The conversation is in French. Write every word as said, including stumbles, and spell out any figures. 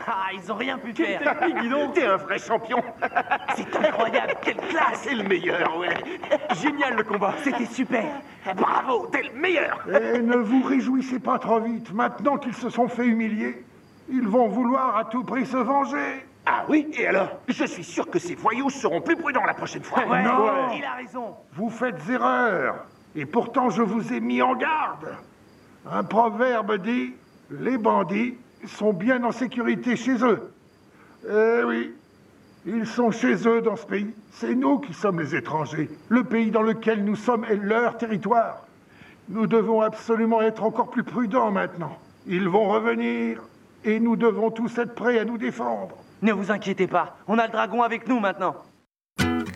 Ah, ils ont rien pu Quelle faire. technique, dis donc. T'es un vrai champion. C'est incroyable, quelle classe. C'est le meilleur, ouais. Génial le combat. C'était super. Bravo, t'es le meilleur. Et ne vous réjouissez pas trop vite. Maintenant qu'ils se sont fait humilier, ils vont vouloir à tout prix se venger. Ah oui, et alors? Je suis sûr que ces voyous seront plus prudents la prochaine fois. Ouais, Non. il a raison. Vous faites erreur. Et pourtant, je vous ai mis en garde. Un proverbe dit, les bandits sont bien en sécurité chez eux. Eh oui, ils sont chez eux dans ce pays. C'est nous qui sommes les étrangers. Le pays dans lequel nous sommes est leur territoire. Nous devons absolument être encore plus prudents maintenant. Ils vont revenir et nous devons tous être prêts à nous défendre. Ne vous inquiétez pas, on a le dragon avec nous maintenant.